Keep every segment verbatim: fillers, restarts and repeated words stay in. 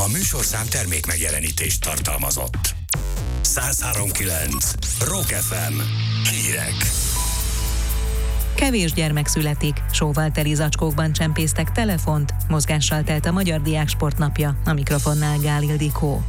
A műsorszám termék megjelenítést tartalmazott. száz három kilenc Rock ef em. Hírek. Kevés gyermek születik, sóval teli zacskókban csempésztek telefont, mozgással telt a Magyar Diáksport napja, a mikrofonnál Gál Ildikó.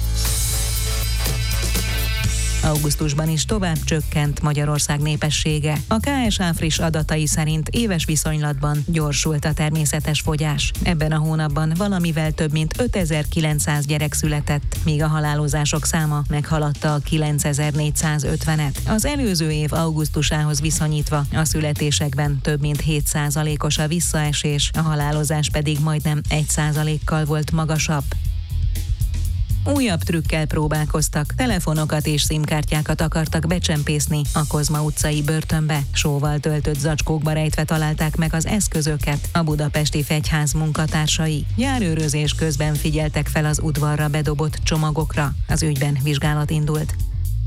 Augusztusban is tovább csökkent Magyarország népessége. A ká es há friss adatai szerint éves viszonylatban gyorsult a természetes fogyás. Ebben a hónapban valamivel több mint ötezer-kilencszáz gyerek született, míg a halálozások száma meghaladta a kilencezer-négyszázötvenet. Az előző év augusztusához viszonyítva a születésekben több mint hét százalékos a visszaesés, a halálozás pedig majdnem egy százalékkal volt magasabb. Újabb trükkel próbálkoztak, telefonokat és szimkártyákat akartak becsempészni a Kozma utcai börtönbe. Sóval töltött zacskókba rejtve találták meg az eszközöket a budapesti fegyház munkatársai. Járőrözés közben figyeltek fel az udvarra bedobott csomagokra. Az ügyben vizsgálat indult.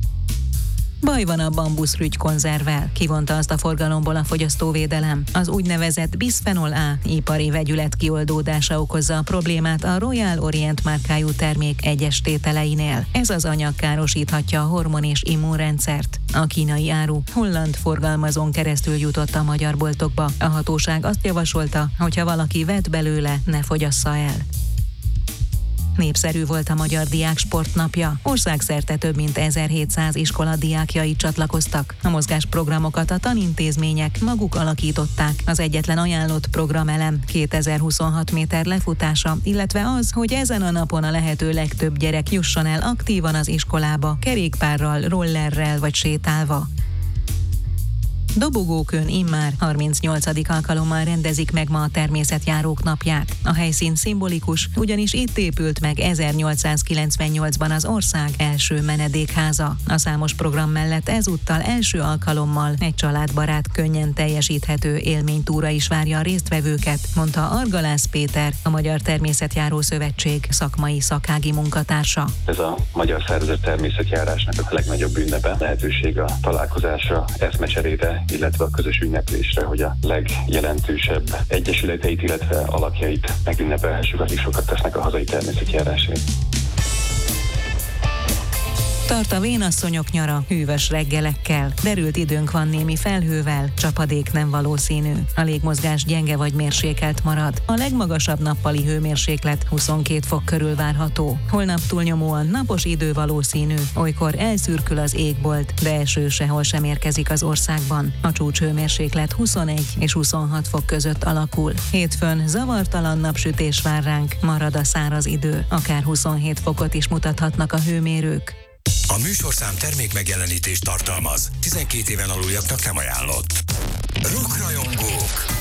Baj van a bambuszrügy konzervvel, kivonta azt a forgalomból a fogyasztóvédelem. Az úgynevezett bisphenol A ipari vegyület kioldódása okozza a problémát a Royal Orient márkájú termék egyes tételeinél. Ez az anyag károsíthatja a hormon- és immunrendszert. A kínai áru holland forgalmazón keresztül jutott a magyar boltokba. A hatóság azt javasolta, hogyha valaki vett belőle, ne fogyassza el. Népszerű volt a Magyar Diáksport napja. Országszerte több mint ezerhétszáz iskola diákjai csatlakoztak. A mozgásprogramokat a tanintézmények maguk alakították. Az egyetlen ajánlott programelem kétezer-huszonhat méter lefutása, illetve az, hogy ezen a napon a lehető legtöbb gyerek jusson el aktívan az iskolába, kerékpárral, rollerrel vagy sétálva. Dobogókön immár harmincnyolcadik alkalommal rendezik meg ma a természetjárók napját. A helyszín szimbolikus, ugyanis itt épült meg ezernyolcszázkilencvennyolcban az ország első menedékháza. A számos program mellett ezúttal első alkalommal egy családbarát, könnyen teljesíthető élménytúra is várja a résztvevőket, mondta Argalász Péter, a Magyar Természetjáró Szövetség szakmai szakági munkatársa. Ez a magyar szervezet természetjárásnak a legnagyobb ünnepe, lehetőség a találkozásra, eszmecserére, illetve a közös ünneplésre, hogy a legjelentősebb egyesületeit, illetve alakjait megünnepelhessük, akik sokat tesznek a hazai természetjárásért. Tart a vénasszonyok nyara hűvös reggelekkel. Derült időnk van némi felhővel, csapadék nem valószínű. A légmozgás gyenge vagy mérsékelt marad. A legmagasabb nappali hőmérséklet huszonkét fok körül várható. Holnap túlnyomóan napos idő valószínű, olykor elszürkül az égbolt, de eső sehol sem érkezik az országban. A csúcshőmérséklet huszonegy és huszonhat fok között alakul. Hétfőn zavartalan napsütés vár ránk, marad a száraz idő. Akár huszonhét fokot is mutathatnak a hőmérők. A műsorszám termék megjelenítést tartalmaz. tizenkét éven aluljaknak nem ajánlott. Rock rajongók!